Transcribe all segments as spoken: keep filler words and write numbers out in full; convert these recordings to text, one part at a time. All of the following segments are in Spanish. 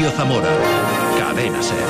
Antonio Zamora. Cadena SER.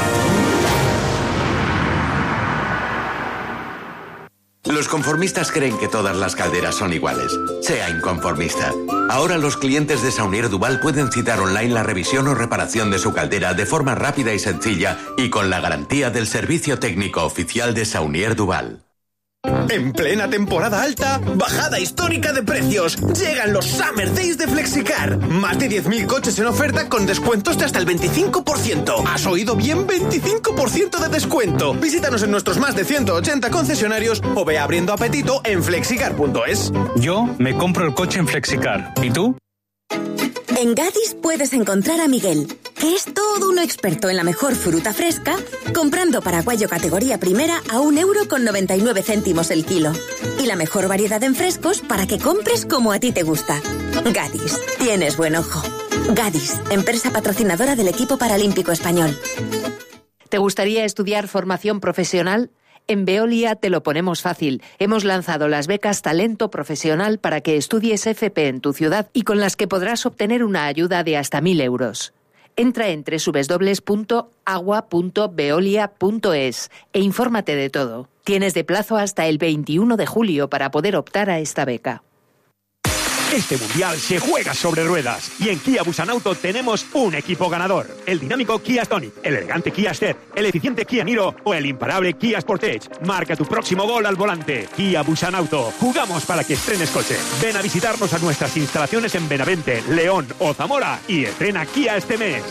Los conformistas creen que todas las calderas son iguales. Sea inconformista. Ahora los clientes de Saunier Duval pueden citar online la revisión o reparación de su caldera de forma rápida y sencilla y con la garantía del servicio técnico oficial de Saunier Duval. En plena temporada alta, bajada histórica de precios. Llegan los Summer Days de Flexicar. Más de diez mil coches en oferta con descuentos de hasta el veinticinco por ciento. ¿Has oído bien? veinticinco por ciento de descuento. Visítanos en nuestros más de ciento ochenta concesionarios o ve abriendo apetito en flexicar punto es. Yo me compro el coche en Flexicar. ¿Y tú? En Gadis puedes encontrar a Miguel, que es todo un experto en la mejor fruta fresca, comprando paraguayo categoría primera a un euro con noventa y nueve céntimos el kilo. Y la mejor variedad en frescos para que compres como a ti te gusta. Gadis, tienes buen ojo. Gadis, empresa patrocinadora del equipo paralímpico español. ¿Te gustaría estudiar formación profesional? En Veolia te lo ponemos fácil. Hemos lanzado las becas Talento Profesional para que estudies F P en tu ciudad y con las que podrás obtener una ayuda de hasta mil euros. Entra en doble u doble u doble u punto agua punto veolia punto es e infórmate de todo. Tienes de plazo hasta el veintiuno de julio para poder optar a esta beca. Este mundial se juega sobre ruedas y en Kia Busanauto tenemos un equipo ganador. El dinámico Kia Stonic, el elegante Kia Step, el eficiente Kia Niro o el imparable Kia Sportage. Marca tu próximo gol al volante. Kia Busanauto. Jugamos para que estrenes coche. Ven a visitarnos a nuestras instalaciones en Benavente, León o Zamora y estrena Kia este mes.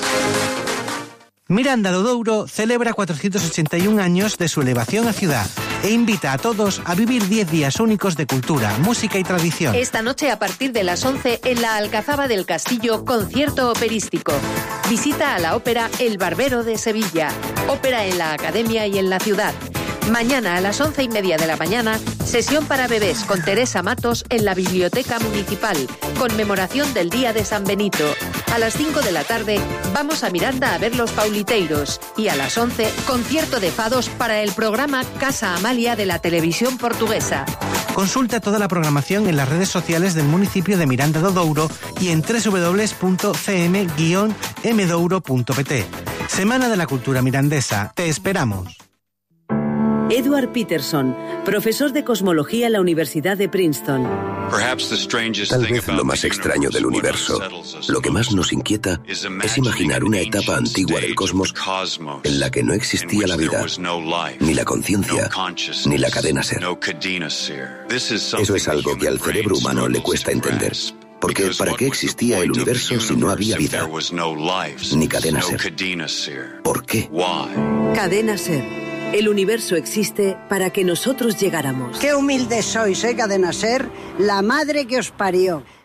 Miranda do Douro celebra cuatrocientos ochenta y un años de su elevación a ciudad e invita a todos a vivir diez días únicos de cultura, música y tradición. Esta noche a partir de las once en la Alcazaba del Castillo, concierto operístico. Visita a la ópera El Barbero de Sevilla, ópera en la Academia y en la ciudad. Mañana a las once y media de la mañana, sesión para bebés con Teresa Matos en la Biblioteca Municipal, conmemoración del Día de San Benito. A las cinco de la tarde vamos a Miranda a ver los Pauliteiros y a las once, concierto de fados para el programa Casa Amalia de la televisión portuguesa. Consulta toda la programación en las redes sociales del municipio de Miranda do Douro y en doble u doble u doble u punto c m guion m douro punto p t. Semana de la Cultura Mirandesa. Te esperamos. Edward Peterson, profesor de cosmología en la Universidad de Princeton. Tal vez lo más extraño del universo, lo que más nos inquieta, es imaginar una etapa antigua del cosmos en la que no existía la vida, ni la conciencia, ni la cadena SER. Eso es algo que al cerebro humano le cuesta entender. Porque ¿para qué existía el universo si no había vida? Ni cadena SER. ¿Por qué? Cadena SER. El universo existe para que nosotros llegáramos. Qué humildes sois, ¿eh, Cadena SER? La madre que os parió.